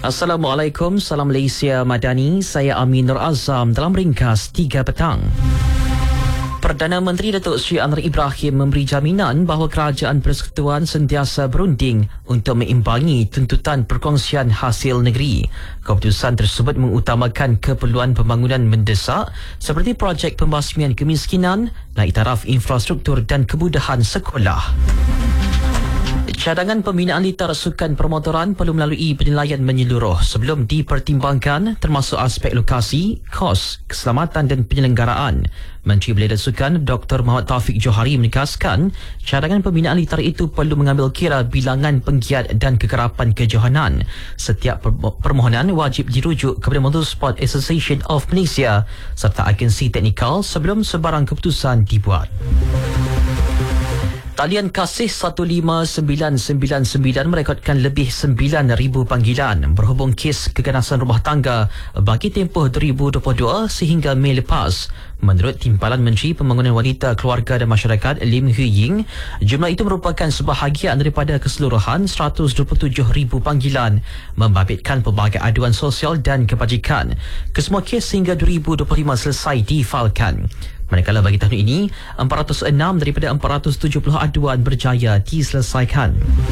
Assalamualaikum, salam Malaysia Madani. Saya Amin Nur Azam dalam ringkas 3 petang. Perdana Menteri Datuk Seri Anwar Ibrahim memberi jaminan bahawa Kerajaan Persekutuan sentiasa berunding untuk mengimbangi tuntutan perkongsian hasil negeri. Keputusan tersebut mengutamakan keperluan pembangunan mendesak seperti projek pembasmian kemiskinan, naik taraf infrastruktur dan kemudahan sekolah. Cadangan pembinaan litar sukan permotoran perlu melalui penilaian menyeluruh sebelum dipertimbangkan, termasuk aspek lokasi, kos, keselamatan dan penyelenggaraan. Menteri Belia dan Sukan Dr. Muhammad Taufik Johari menegaskan cadangan pembinaan litar itu perlu mengambil kira bilangan penggiat dan kekerapan kejohanan. Setiap permohonan wajib dirujuk kepada Motorsport Association of Malaysia serta agensi teknikal sebelum sebarang keputusan dibuat. Talian Kasih 15999 merekodkan lebih 9,000 panggilan berhubung kes keganasan rumah tangga bagi tempoh 2022 sehingga Mei lepas. Menurut Timbalan Menteri Pembangunan Wanita, Keluarga dan Masyarakat Lim Hui Ying, jumlah itu merupakan sebahagian daripada keseluruhan 127,000 panggilan membabitkan pelbagai aduan sosial dan kebajikan. Kesemua kes hingga 2025 selesai difailkan. Manakala bagi tahun ini, 406 daripada 470 aduan berjaya diselesaikan.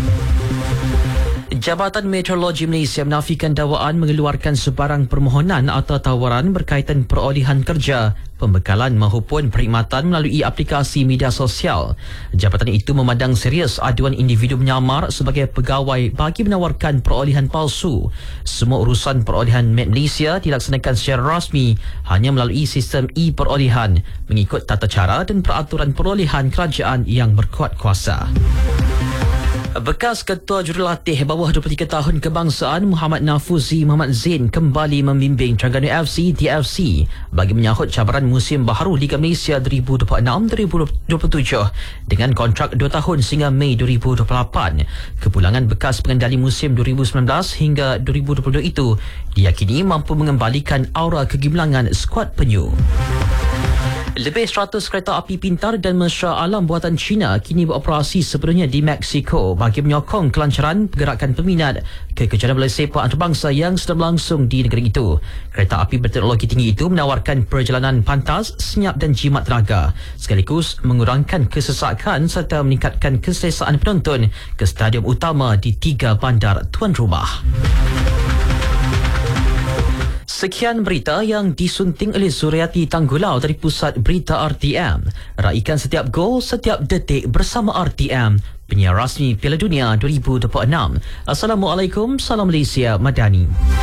Jabatan Meteorologi Malaysia menafikan dakwaan mengeluarkan sebarang permohonan atau tawaran berkaitan perolehan kerja, pembekalan maupun perkhidmatan melalui aplikasi media sosial. Jabatan itu memandang serius aduan individu menyamar sebagai pegawai bagi menawarkan perolehan palsu. Semua urusan perolehan Met Malaysia dilaksanakan secara rasmi hanya melalui sistem e-perolehan mengikut tata cara dan peraturan perolehan kerajaan yang berkuat kuasa. Bekas Ketua Jurulatih bawah 23 tahun kebangsaan Muhammad Nafuzi Muhammad Zain kembali membimbing Terengganu FC TFC bagi menyahut cabaran musim baharu Liga Malaysia 2026-2027 dengan kontrak 2 tahun sehingga Mei 2028. Kepulangan bekas pengendali musim 2019 hingga 2022 itu diyakini mampu mengembalikan aura kegemilangan skuad penyu. Lebih 100 kereta api pintar dan mesra alam buatan China kini beroperasi sepenuhnya di Mexico bagi menyokong kelancaran pergerakan peminat ke kejuaraan bola sepak antarabangsa yang sedang berlangsung di negara itu. Kereta api berteknologi tinggi itu menawarkan perjalanan pantas, senyap dan jimat tenaga sekaligus mengurangkan kesesakan serta meningkatkan keselesaan penonton ke stadium utama di 3 bandar tuan rumah. Sekian berita yang disunting oleh Zuriati Tanggulau dari Pusat Berita RTM. Raikan setiap gol, setiap detik bersama RTM, penyiar rasmi Piala Dunia 2026. Assalamualaikum, salam Malaysia Madani.